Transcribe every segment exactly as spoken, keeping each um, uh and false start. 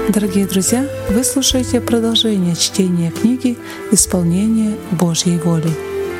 Дорогие друзья, вы слушаете продолжение чтения книги «Исполнение Божьей воли».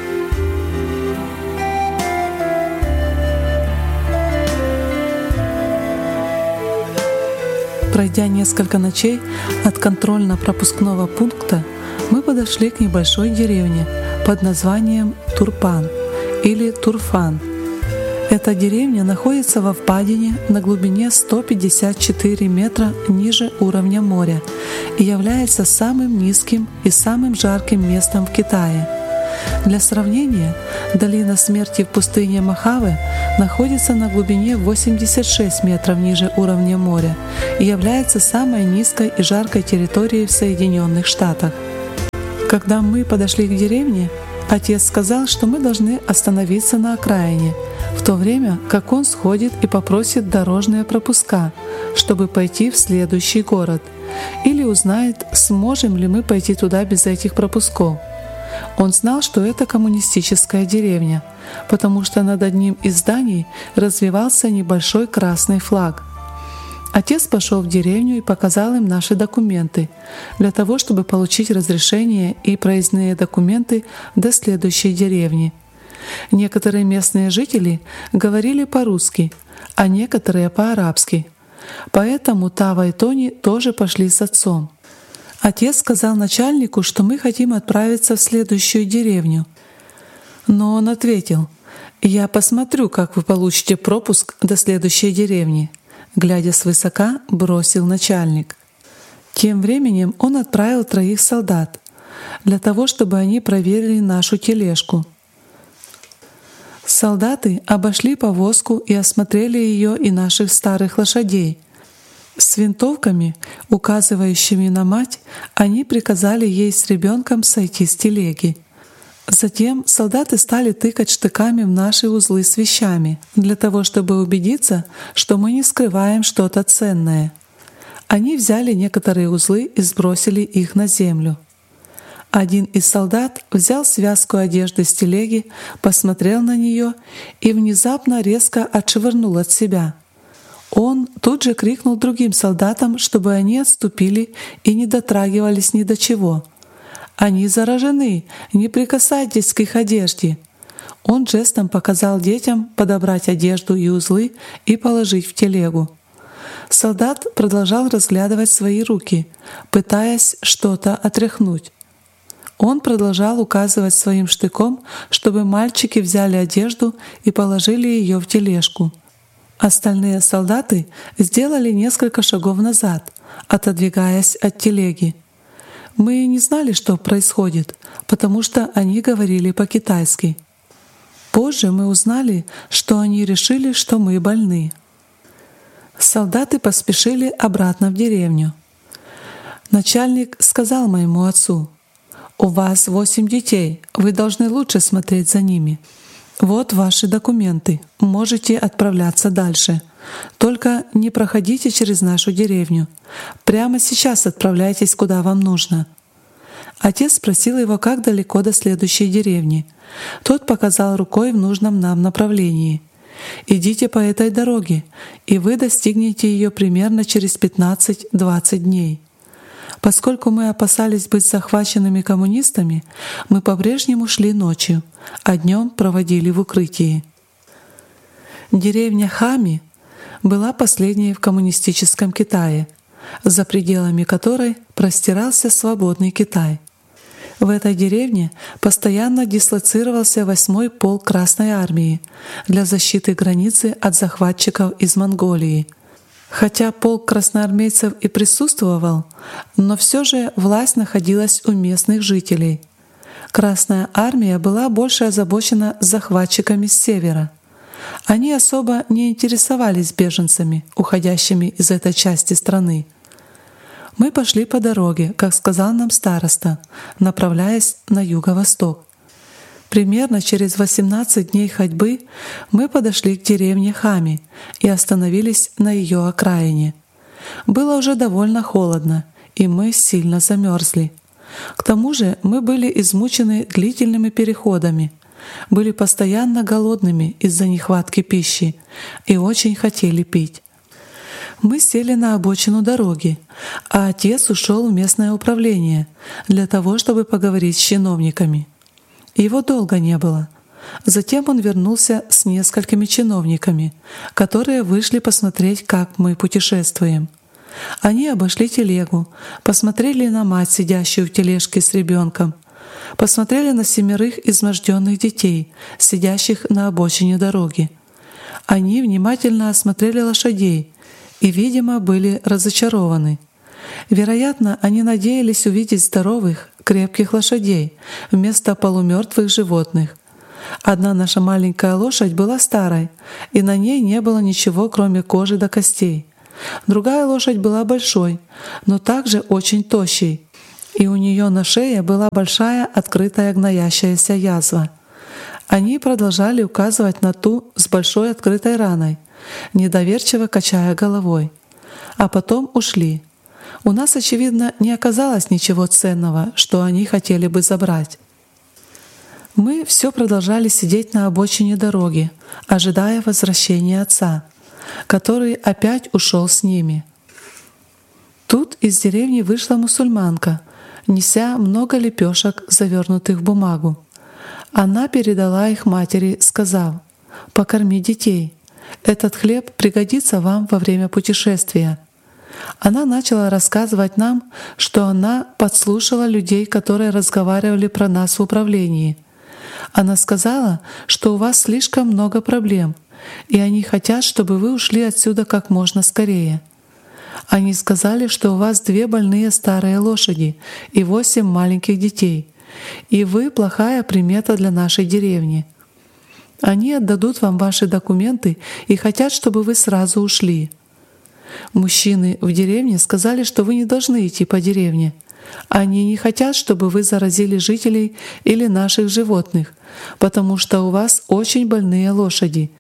Пройдя несколько ночей от контрольно-пропускного пункта, мы подошли к небольшой деревне под названием Турпан или Турфан. Эта деревня находится во впадине на глубине сто пятьдесят четыре метра ниже уровня моря и является самым низким и самым жарким местом в Китае. Для сравнения, долина смерти в пустыне Мохаве находится на глубине восемьдесят шесть метров ниже уровня моря и является самой низкой и жаркой территорией в Соединенных Штатах. Когда мы подошли к деревне, отец сказал, что мы должны остановиться на окраине, в то время как он сходит и попросит дорожные пропуска, чтобы пойти в следующий город, или узнает, сможем ли мы пойти туда без этих пропусков. Он знал, что это коммунистическая деревня, потому что над одним из зданий развевался небольшой красный флаг. Отец пошел в деревню и показал им наши документы, для того, чтобы получить разрешение и проездные документы до следующей деревни. Некоторые местные жители говорили по-русски, а некоторые по-арабски. Поэтому Тава и Тони тоже пошли с отцом. Отец сказал начальнику, что мы хотим отправиться в следующую деревню. Но он ответил: «Я посмотрю, как вы получите пропуск до следующей деревни», глядя свысока, бросил начальник. Тем временем он отправил троих солдат для того, чтобы они проверили нашу тележку. Солдаты обошли повозку и осмотрели ее и наших старых лошадей. С винтовками, указывающими на мать, они приказали ей с ребенком сойти с телеги. Затем солдаты стали тыкать штыками в наши узлы с вещами, для того, чтобы убедиться, что мы не скрываем что-то ценное. Они взяли некоторые узлы и сбросили их на землю. Один из солдат взял связку одежды с телеги, посмотрел на нее и внезапно резко отшвырнул от себя. Он тут же крикнул другим солдатам, чтобы они отступили и не дотрагивались ни до чего. «Они заражены! Не прикасайтесь к их одежде!» Он жестом показал детям подобрать одежду и узлы и положить в телегу. Солдат продолжал разглядывать свои руки, пытаясь что-то отряхнуть. Он продолжал указывать своим штыком, чтобы мальчики взяли одежду и положили ее в тележку. Остальные солдаты сделали несколько шагов назад, отодвигаясь от телеги. Мы не знали, что происходит, потому что они говорили по-китайски. Позже мы узнали, что они решили, что мы больны. Солдаты поспешили обратно в деревню. Начальник сказал моему отцу: «У вас восемь детей, вы должны лучше смотреть за ними. Вот ваши документы, можете отправляться дальше. Только не проходите через нашу деревню. Прямо сейчас отправляйтесь, куда вам нужно». Отец спросил его, как далеко до следующей деревни. Тот показал рукой в нужном нам направлении. «Идите по этой дороге, и вы достигнете ее примерно через пятнадцать-двадцать дней». Поскольку мы опасались быть захваченными коммунистами, мы по-прежнему шли ночью, а днем проводили в укрытии. Деревня Хами была последней в коммунистическом Китае, за пределами которой простирался свободный Китай. В этой деревне постоянно дислоцировался восьмой полк Красной Армии для защиты границы от захватчиков из Монголии. Хотя полк красноармейцев и присутствовал, но все же власть находилась у местных жителей. Красная армия была больше озабочена захватчиками с севера. Они особо не интересовались беженцами, уходящими из этой части страны. Мы пошли по дороге, как сказал нам староста, направляясь на юго-восток. Примерно через восемнадцать дней ходьбы мы подошли к деревне Хами и остановились на ее окраине. Было уже довольно холодно, и мы сильно замерзли. К тому же мы были измучены длительными переходами, были постоянно голодными из-за нехватки пищи и очень хотели пить. Мы сели на обочину дороги, а отец ушел в местное управление для того, чтобы поговорить с чиновниками. Его долго не было. Затем он вернулся с несколькими чиновниками, которые вышли посмотреть, как мы путешествуем. Они обошли телегу, посмотрели на мать, сидящую в тележке с ребенком, посмотрели на семерых изможденных детей, сидящих на обочине дороги. Они внимательно осмотрели лошадей и, видимо, были разочарованы. Вероятно, они надеялись увидеть здоровых, крепких лошадей вместо полумертвых животных. Одна наша маленькая лошадь была старой, и на ней не было ничего, кроме кожи до костей. Другая лошадь была большой, но также очень тощей, и у нее на шее была большая открытая гноящаяся язва. Они продолжали указывать на ту с большой открытой раной, недоверчиво качая головой, а потом ушли. У нас, очевидно, не оказалось ничего ценного, что они хотели бы забрать. Мы все продолжали сидеть на обочине дороги, ожидая возвращения отца, который опять ушел с ними. Тут из деревни вышла мусульманка, неся много лепешек, завернутых в бумагу. Она передала их матери, сказав: «Покорми детей. Этот хлеб пригодится вам во время путешествия». Она начала рассказывать нам, что она подслушала людей, которые разговаривали про нас в управлении. Она сказала, что у вас слишком много проблем, и они хотят, чтобы вы ушли отсюда как можно скорее. Они сказали, что у вас две больные старые лошади и восемь маленьких детей, и вы плохая примета для нашей деревни. Они отдадут вам ваши документы и хотят, чтобы вы сразу ушли. Мужчины в деревне сказали, что вы не должны идти по деревне. Они не хотят, чтобы вы заразили жителей или наших животных, потому что у вас очень больные лошади.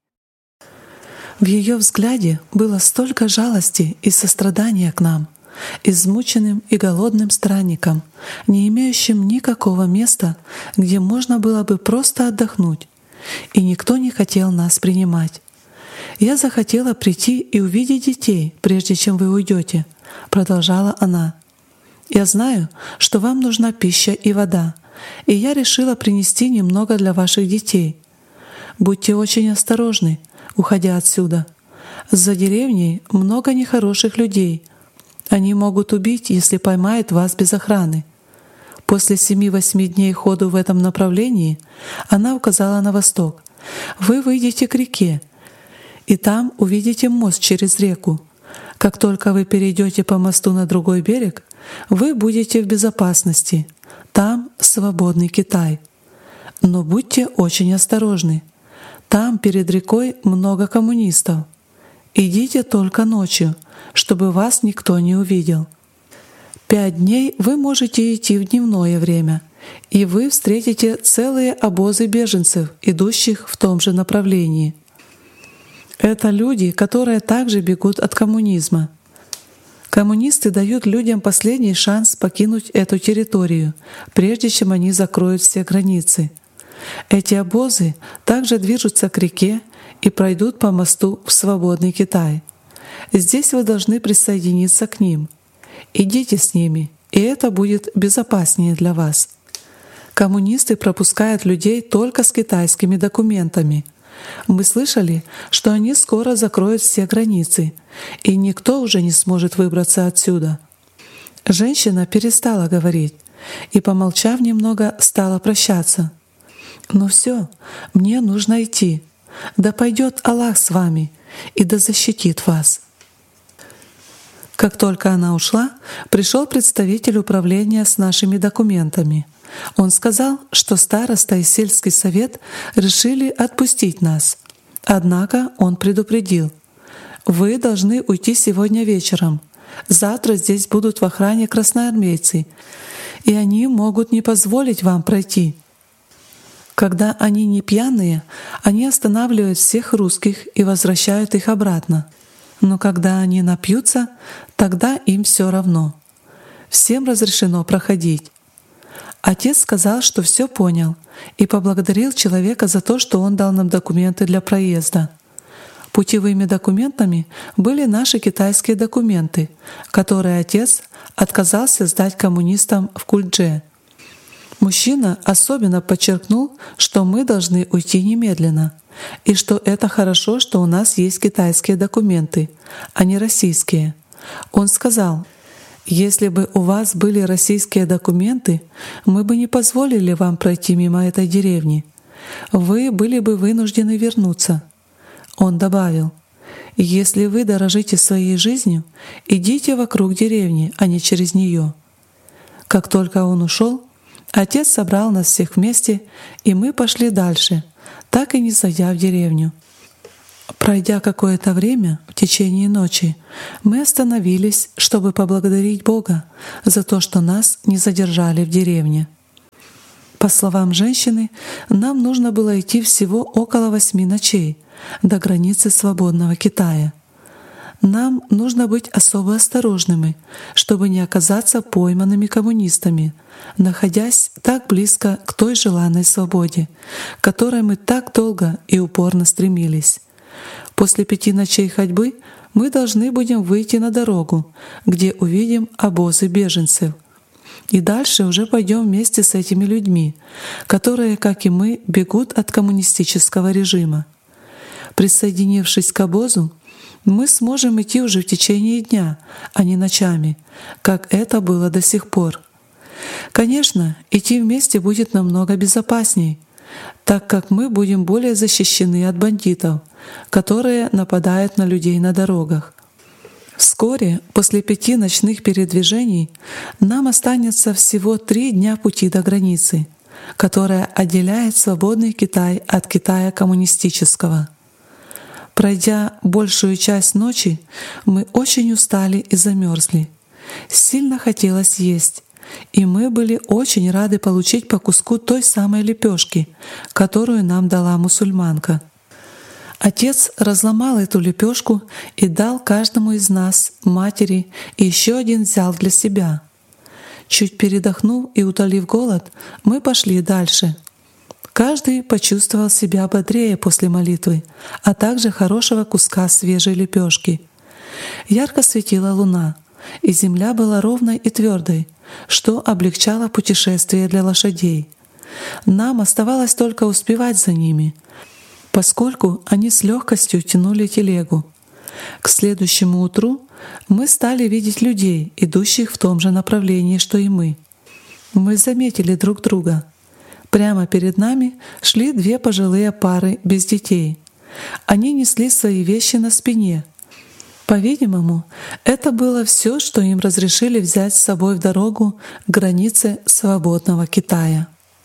В ее взгляде было столько жалости и сострадания к нам, измученным и голодным странникам, не имеющим никакого места, где можно было бы просто отдохнуть, и никто не хотел нас принимать. «Я захотела прийти и увидеть детей, прежде чем вы уйдете», — продолжала она. «Я знаю, что вам нужна пища и вода, и я решила принести немного для ваших детей. Будьте очень осторожны, уходя отсюда. За деревней много нехороших людей. Они могут убить, если поймают вас без охраны». После семи-восьми дней ходу в этом направлении она указала на восток. «Вы выйдете к реке, и там увидите мост через реку. Как только вы перейдете по мосту на другой берег, вы будете в безопасности. Там свободный Китай. Но будьте очень осторожны. Там перед рекой много коммунистов. Идите только ночью, чтобы вас никто не увидел. Пять дней вы можете идти в дневное время, и вы встретите целые обозы беженцев, идущих в том же направлении. Это люди, которые также бегут от коммунизма. Коммунисты дают людям последний шанс покинуть эту территорию, прежде чем они закроют все границы. Эти обозы также движутся к реке и пройдут по мосту в свободный Китай. Здесь вы должны присоединиться к ним. Идите с ними, и это будет безопаснее для вас. Коммунисты пропускают людей только с китайскими документами. Мы слышали, что они скоро закроют все границы, и никто уже не сможет выбраться отсюда». Женщина перестала говорить и, помолчав немного, стала прощаться. «Ну все, мне нужно идти. Да пойдет Аллах с вами и да защитит вас». Как только она ушла, пришел представитель управления с нашими документами. Он сказал, что староста и сельский совет решили отпустить нас. Однако он предупредил: «Вы должны уйти сегодня вечером. Завтра здесь будут в охране красноармейцы, и они могут не позволить вам пройти». Когда они не пьяные, они останавливают всех русских и возвращают их обратно. Но когда они напьются, тогда им все равно. Всем разрешено проходить. Отец сказал, что все понял, и поблагодарил человека за то, что он дал нам документы для проезда. Путевыми документами были наши китайские документы, которые отец отказался сдать коммунистам в Кульдже. Мужчина особенно подчеркнул, что мы должны уйти немедленно, и что это хорошо, что у нас есть китайские документы, а не российские. Он сказал: «Если бы у вас были российские документы, мы бы не позволили вам пройти мимо этой деревни. Вы были бы вынуждены вернуться». Он добавил: «Если вы дорожите своей жизнью, идите вокруг деревни, а не через нее». Как только он ушел, отец собрал нас всех вместе, и мы пошли дальше, так и не зайдя в деревню. Пройдя какое-то время в течение ночи, мы остановились, чтобы поблагодарить Бога за то, что нас не задержали в деревне. По словам женщины, нам нужно было идти всего около восьми ночей до границы свободного Китая. Нам нужно быть особо осторожными, чтобы не оказаться пойманными коммунистами, находясь так близко к той желанной свободе, к которой мы так долго и упорно стремились. После пяти ночей ходьбы мы должны будем выйти на дорогу, где увидим обозы беженцев. И дальше уже пойдем вместе с этими людьми, которые, как и мы, бегут от коммунистического режима. Присоединившись к обозу, мы сможем идти уже в течение дня, а не ночами, как это было до сих пор. Конечно, идти вместе будет намного безопасней, так как мы будем более защищены от бандитов, которые нападают на людей на дорогах. Вскоре, после пяти ночных передвижений, нам останется всего три дня пути до границы, которая отделяет свободный Китай от Китая коммунистического. Пройдя большую часть ночи, мы очень устали и замерзли. Сильно хотелось есть, и мы были очень рады получить по куску той самой лепешки, которую нам дала мусульманка. Отец разломал эту лепешку и дал каждому из нас, матери, и еще один взял для себя. Чуть передохнув и утолив голод, мы пошли дальше. Каждый почувствовал себя бодрее после молитвы, а также хорошего куска свежей лепешки. Ярко светила луна, и земля была ровной и твердой, что облегчало путешествие для лошадей. Нам оставалось только успевать за ними, поскольку они с легкостью тянули телегу. К следующему утру мы стали видеть людей, идущих в том же направлении, что и мы. Мы заметили друг друга. Прямо перед нами шли две пожилые пары без детей. Они несли свои вещи на спине. По-видимому, это было все, что им разрешили взять с собой в дорогу к границе свободного Китая.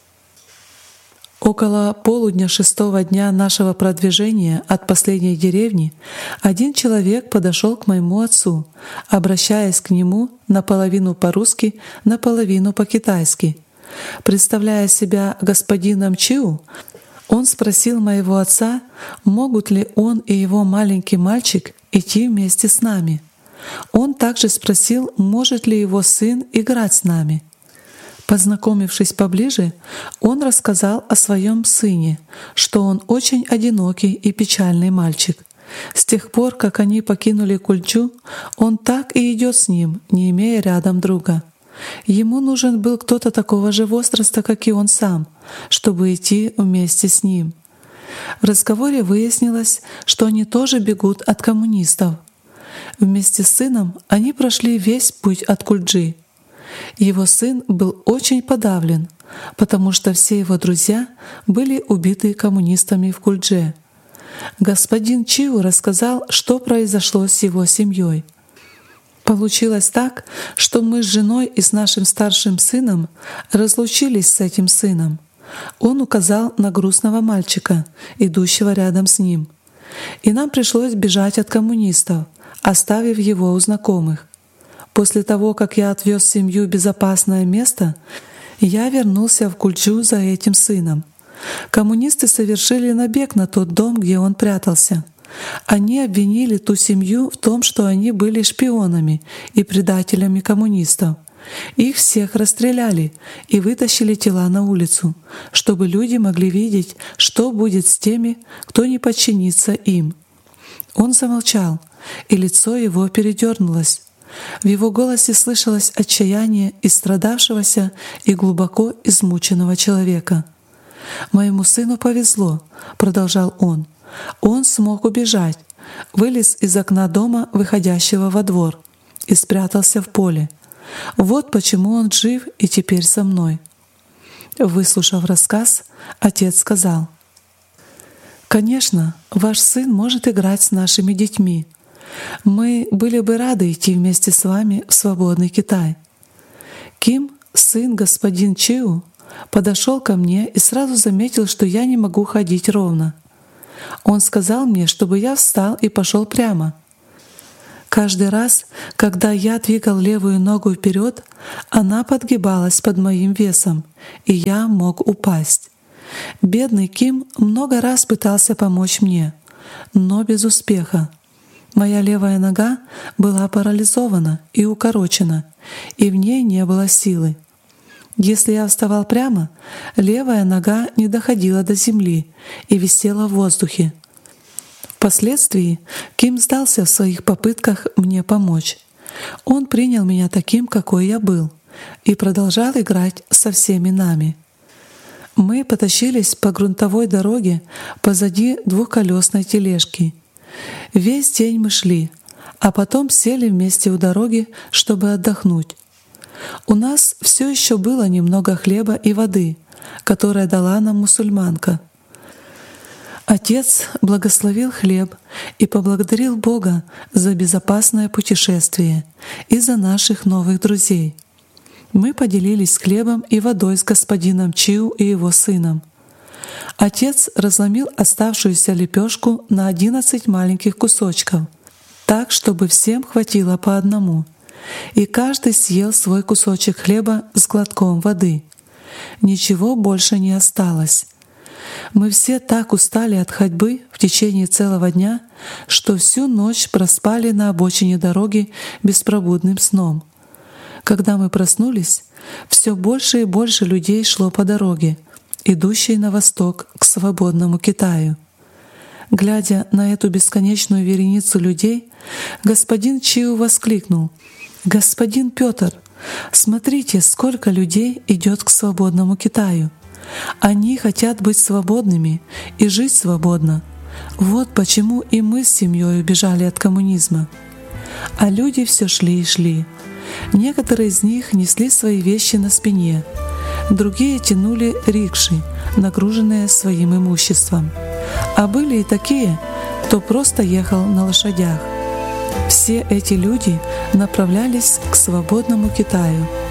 Около полудня шестого дня нашего продвижения от последней деревни один человек подошел к моему отцу, обращаясь к нему наполовину по-русски, наполовину по-китайски. Представляя себя господином Чиу, он спросил моего отца, могут ли он и его маленький мальчик идти вместе с нами. Он также спросил, может ли его сын играть с нами. Познакомившись поближе, он рассказал о своем сыне, что он очень одинокий и печальный мальчик. С тех пор, как они покинули Кульджу, он так и идет с ним, не имея рядом друга. Ему нужен был кто-то такого же возраста, как и он сам, чтобы идти вместе с ним. В разговоре выяснилось, что они тоже бегут от коммунистов. Вместе с сыном они прошли весь путь от Кульджи. Его сын был очень подавлен, потому что все его друзья были убиты коммунистами в Кульдже. Господин Чиу рассказал, что произошло с его семьей. Получилось так, что мы с женой и с нашим старшим сыном разлучились с этим сыном. Он указал на грустного мальчика, идущего рядом с ним. И нам пришлось бежать от коммунистов, оставив его у знакомых. После того, как я отвез семью в безопасное место, я вернулся в Кульджу за этим сыном. Коммунисты совершили набег на тот дом, где он прятался. Они обвинили ту семью в том, что они были шпионами и предателями коммунистов. Их всех расстреляли и вытащили тела на улицу, чтобы люди могли видеть, что будет с теми, кто не подчинится им. Он замолчал, и лицо его передернулось. В его голосе слышалось отчаяние истрадавшегося и глубоко измученного человека. «Моему сыну повезло», — продолжал он. «Он смог убежать, вылез из окна дома, выходящего во двор, и спрятался в поле. Вот почему он жив и теперь со мной». Выслушав рассказ, отец сказал: «Конечно, ваш сын может играть с нашими детьми. Мы были бы рады идти вместе с вами в свободный Китай». Ким, сын господин Чиу, подошел ко мне и сразу заметил, что я не могу ходить ровно. Он сказал мне, чтобы я встал и пошел прямо. Каждый раз, когда я двигал левую ногу вперед, она подгибалась под моим весом, и я мог упасть. Бедный Ким много раз пытался помочь мне, но без успеха. Моя левая нога была парализована и укорочена, и в ней не было силы. Если я вставал прямо, левая нога не доходила до земли и висела в воздухе. Впоследствии Ким сдался в своих попытках мне помочь. Он принял меня таким, какой я был, и продолжал играть со всеми нами. Мы потащились по грунтовой дороге позади двухколесной тележки. Весь день мы шли, а потом сели вместе у дороги, чтобы отдохнуть. У нас все еще было немного хлеба и воды, которое дала нам мусульманка. Отец благословил хлеб и поблагодарил Бога за безопасное путешествие и за наших новых друзей. Мы поделились хлебом и водой с господином Чиу и его сыном. Отец разломил оставшуюся лепешку на одиннадцать маленьких кусочков, так, чтобы всем хватило по одному, и каждый съел свой кусочек хлеба с глотком воды. Ничего больше не осталось. Мы все так устали от ходьбы в течение целого дня, что всю ночь проспали на обочине дороги беспробудным сном. Когда мы проснулись, все больше и больше людей шло по дороге, идущей на восток к свободному Китаю. Глядя на эту бесконечную вереницу людей, господин Чиу воскликнул: «Господин Петр, смотрите, сколько людей идет к свободному Китаю! Они хотят быть свободными и жить свободно. Вот почему и мы с семьей убежали от коммунизма». А люди все шли и шли. Некоторые из них несли свои вещи на спине, другие тянули рикши, нагруженные своим имуществом. А были и такие, кто просто ехал на лошадях. Все эти люди направлялись к свободному Китаю.